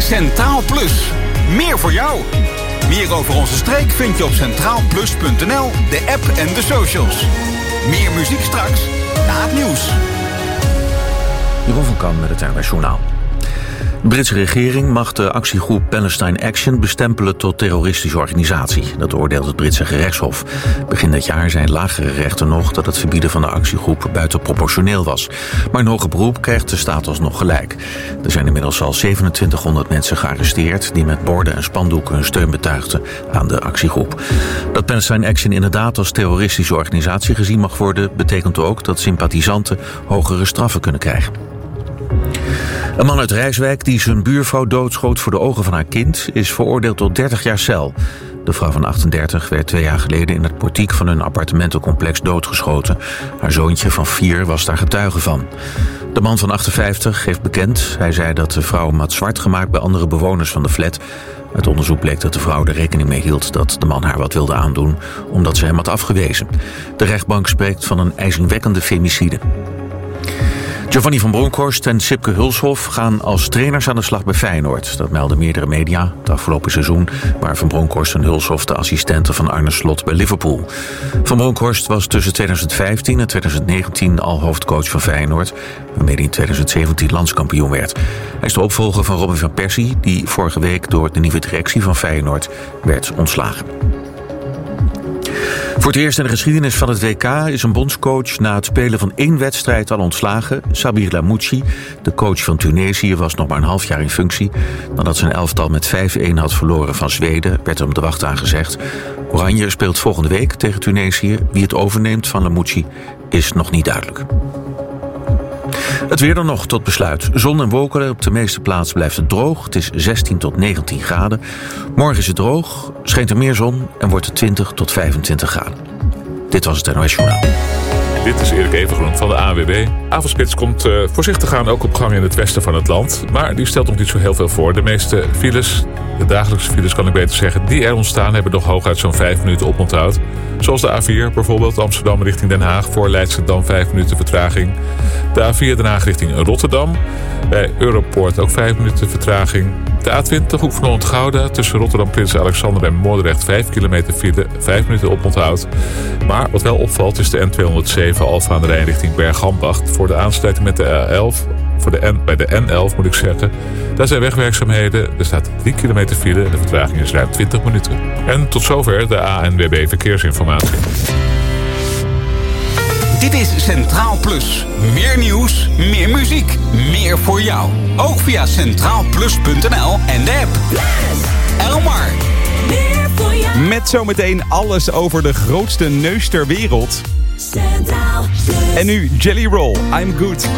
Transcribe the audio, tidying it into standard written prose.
Centraal Plus. Meer voor jou. Meer over onze streek vind je op centraalplus.nl, de app en de socials. Meer muziek straks, na het nieuws. Jeroen van Kan met het NOS Journaal. De Britse regering mag de actiegroep Palestine Action bestempelen tot terroristische organisatie. Dat oordeelt het Britse gerechtshof. Begin dit jaar zijn lagere rechten nog dat het verbieden van de actiegroep buitenproportioneel was. Maar in hoger beroep krijgt de staat alsnog gelijk. Er zijn inmiddels al 2700 mensen gearresteerd die met borden en spandoeken hun steun betuigden aan de actiegroep. Dat Palestine Action inderdaad als terroristische organisatie gezien mag worden, betekent ook dat sympathisanten hogere straffen kunnen krijgen. Een man uit Rijswijk die zijn buurvrouw doodschoot voor de ogen van haar kind is veroordeeld tot 30 jaar cel. De vrouw van 38 werd 2 jaar geleden in het portiek van hun appartementencomplex doodgeschoten. Haar zoontje van 4 was daar getuige van. De man van 58 heeft bekend. Hij zei dat de vrouw hem had zwart gemaakt bij andere bewoners van de flat. Uit onderzoek bleek dat de vrouw er rekening mee hield dat de man haar wat wilde aandoen, omdat ze hem had afgewezen. De rechtbank spreekt van een ijzingwekkende femicide. Giovanni van Bronckhorst en Sipke Hulshoff gaan als trainers aan de slag bij Feyenoord. Dat melden meerdere media. Het afgelopen seizoen waren Van Bronckhorst en Hulshoff de assistenten van Arne Slot bij Liverpool. Van Bronckhorst was tussen 2015 en 2019 al hoofdcoach van Feyenoord, waarmee hij in 2017 landskampioen werd. Hij is de opvolger van Robin van Persie, die vorige week door de nieuwe directie van Feyenoord werd ontslagen. Voor het eerst in de geschiedenis van het WK is een bondscoach na het spelen van 1 wedstrijd al ontslagen. Sabir Lamouchi, de coach van Tunesië, was nog maar een half jaar in functie. Nadat zijn elftal met 5-1 had verloren van Zweden, werd hem de wacht aangezegd. Oranje speelt volgende week tegen Tunesië. Wie het overneemt van Lamouchi is nog niet duidelijk. Het weer dan nog tot besluit. Zon en wolken, op de meeste plaatsen blijft het droog. Het is 16 tot 19 graden. Morgen is het droog, schijnt er meer zon en wordt het 20 tot 25 graden. Dit was het NOS Journaal. Dit is Erik Evengroen van de ANWB. Avondspits komt voorzichtig aan, ook op gang in het westen van het land. Maar die stelt nog niet zo heel veel voor. De meeste files, de dagelijkse files kan ik beter zeggen, die er ontstaan, hebben nog hooguit zo'n 5 minuten oponthoud. Zoals de A4 bijvoorbeeld, Amsterdam richting Den Haag. Voor Leidschendam 5 minuten vertraging. De A4 Den Haag richting Rotterdam. Bij Europoort ook 5 minuten vertraging. De A20 Hoek van Holland-Gouda tussen Rotterdam, Prins Alexander en Moordrecht 5 kilometer file, 5 minuten oponthoud. Maar wat wel opvalt is de N207 Alphen aan de Rijn richting Bergambacht. Voor de aansluiting met de A11, bij de N11 moet ik zeggen. Daar zijn wegwerkzaamheden. Er staat 3 kilometer file en de vertraging is ruim 20 minuten. En tot zover de ANWB Verkeersinformatie. Dit is Centraal Plus. Meer nieuws, meer muziek, meer voor jou. Ook via centraalplus.nl en de app. Elmar. Meer voor jou. Met zometeen alles over de grootste neus ter wereld. Centraal Plus. En nu Jelly Roll, I'm Good.